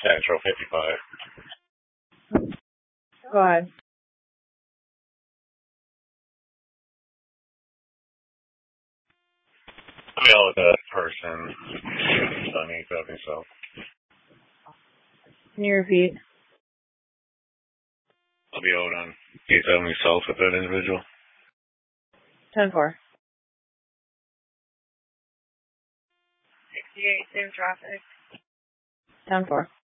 Central 55. Go ahead. I'll be out with that person on 870 South. Can you repeat? I'll be out on 870 South with that individual. 10-4. 68, same traffic. 10-4.